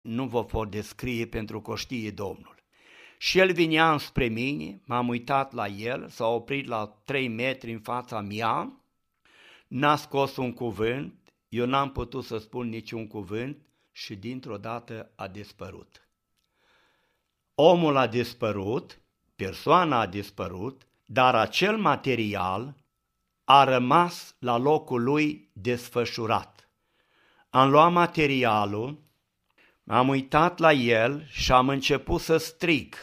nu vă pot descrie pentru că o știe Domnul. Și el vinea spre mine, m-am uitat la el, s-a oprit la 3 metri în fața mea, n-a scos un cuvânt, eu n-am putut să spun niciun cuvânt și dintr-o dată a dispărut. Omul a dispărut, persoana a dispărut, dar acel material a rămas la locul lui desfășurat. Am luat materialul, m-am uitat la el și am început să strig: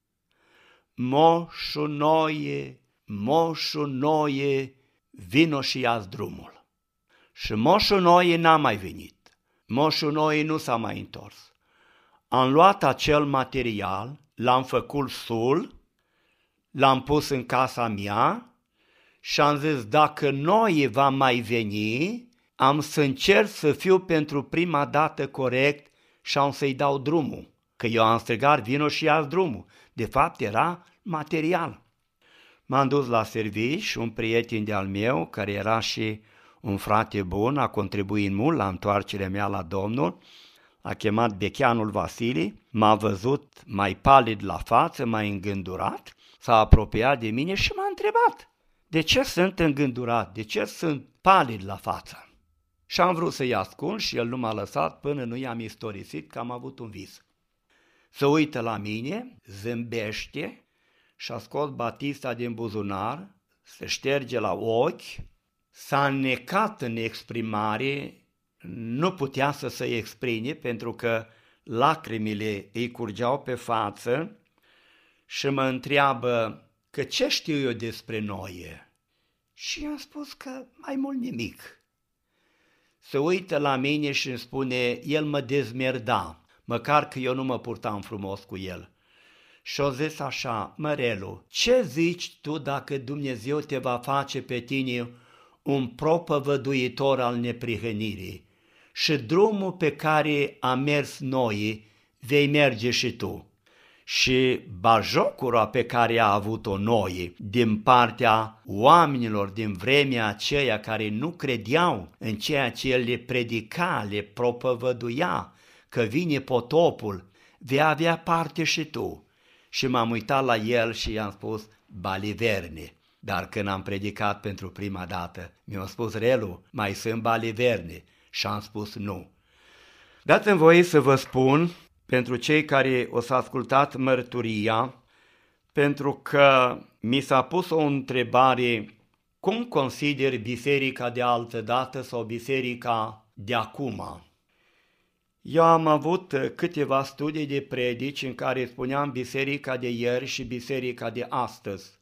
Moșu Noie, Moșu Noie, vino și ia-ți drumul. Și Moșu Noie n-a mai venit, Moșu Noie nu s-a mai întors. Am luat acel material, l-am făcut sul, l-am pus în casa mea și am zis: dacă Noie va mai veni, am să încerc să fiu pentru prima dată corect și am să-i dau drumul. Că eu am strigat: vino și ia-ți drumul. De fapt era material. M-am dus la serviciu, un prieten de-al meu, care era și un frate bun, a contribuit mult la întoarcerea mea la Domnul, a chemat Becheanul Vasile, m-a văzut mai palid la față, mai îngândurat, s-a apropiat de mine și m-a întrebat: de ce sunt îngândurat, de ce sunt palid la față? Și am vrut să-i ascund și el nu m-a lăsat până nu i-am istorisit că am avut un vis. Se uită la mine, zâmbește și a scos batista din buzunar, se șterge la ochi, s-a înnecat în exprimare, nu putea să se exprime pentru că lacrimile îi curgeau pe față și mă întreabă că ce știu eu despre Noie. Și i-am spus că mai mult nimic. Se uită la mine și îmi spune: el mă dezmerda, măcar că eu nu mă purtam frumos cu el. Și-o zis așa: Mărelu, ce zici tu dacă Dumnezeu te va face pe tine un propovăduitor al neprihănirii și drumul pe care a mers Noie vei merge și tu? Și bajocura pe care a avut-o Noie din partea oamenilor din vremea aceea care nu credeau în ceea ce el le predica, le propovăduia, că vine potopul, vei avea parte și tu. Și m-am uitat la el și i-am spus: baliverne. Dar când am predicat pentru prima dată, mi-a spus: Relu, mai sunt baliverne? Și am spus: nu. Dați-mi voie să vă spun, pentru cei care o să ascultați mărturia, pentru că mi s-a pus o întrebare: cum consideri biserica de altă dată sau biserica de acum? Eu am avut câteva studii de predici în care spuneam biserica de ieri și biserica de astăzi.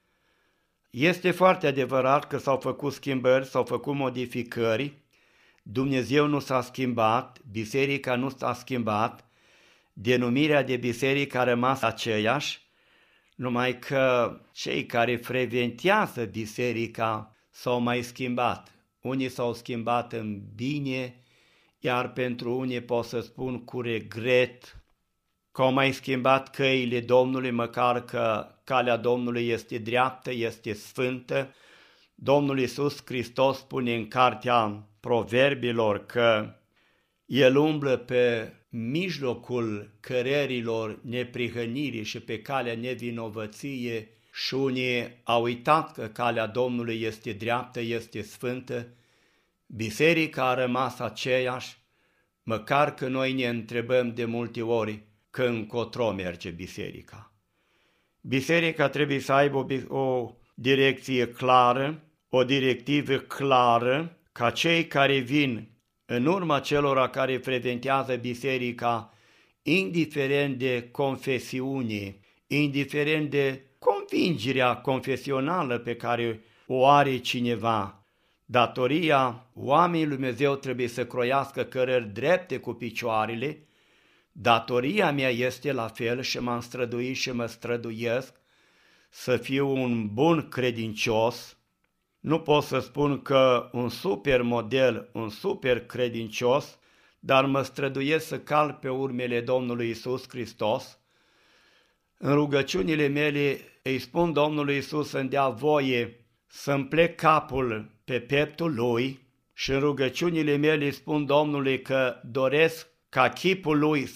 Este foarte adevărat că s-au făcut schimbări, s-au făcut modificări, Dumnezeu nu s-a schimbat, biserica nu s-a schimbat, denumirea de biserică a rămas aceeași, numai că cei care frecventează biserica s-au mai schimbat. Unii s-au schimbat în bine, iar pentru unii pot să spun cu regret că au mai schimbat căile Domnului, măcar că calea Domnului este dreaptă, este sfântă. Domnul Iisus Hristos spune în cartea Proverbilor că El umblă pe mijlocul cărărilor neprihănirii și pe calea nevinovăție și unii au uitat că calea Domnului este dreaptă, este sfântă. Biserica a rămas aceeași, măcar că noi ne întrebăm de multe ori că încotro merge biserica. Biserica trebuie să aibă o direcție clară, o directivă clară, ca cei care vin în urma celor care frecventează biserica, indiferent de confesiune, indiferent de convingerea confesională pe care o are cineva, datoria oamenii lui Dumnezeu trebuie să croiască cărări drepte cu picioarele. Datoria mea este la fel și m-am străduit și mă străduiesc să fiu un bun credincios. Nu pot să spun că un super model, un super credincios, dar mă străduiesc să calc pe urmele Domnului Iisus Hristos. În rugăciunile mele îi spun Domnului Iisus să-mi dea voie să-mi plec capul pe pieptul Lui și în rugăciunile mele îi spun Domnului că doresc ca chipul lui